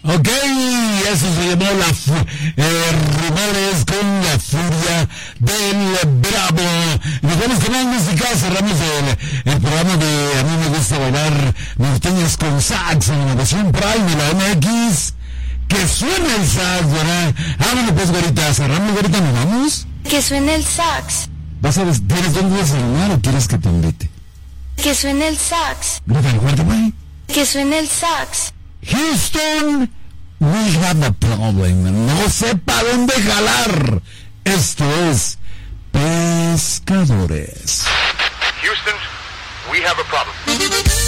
Ok, eso se llamó Rumores con la furia del Bravo. Nos vamos con más música, cerramos el programa de A mí me gusta bailar norteñas con sax en la versión Prime de la MX. Que suene el sax, ¿verdad? Vámonos pues, güerita, cerramos, güerita, ¿nos vamos? Que suene el sax. ¿Vas a ver, tienes dónde desayunar o quieres que te invite? Que suene el sax. Grita el fuerte, güey. Que suene el sax. Houston, we have a problem. No sé para dónde jalar. Esto es Pescadores. Houston, we have a problem.